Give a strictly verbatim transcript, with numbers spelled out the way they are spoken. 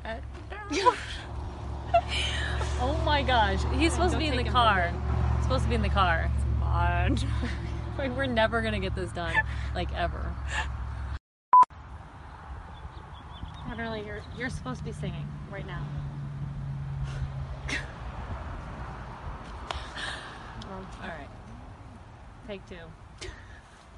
Oh my gosh. He's supposed to be in the car. He's supposed to be in the car. Come on. We're never gonna get this done. Like, ever. Literally, you're, you're supposed to be singing right now. Alright. Take two.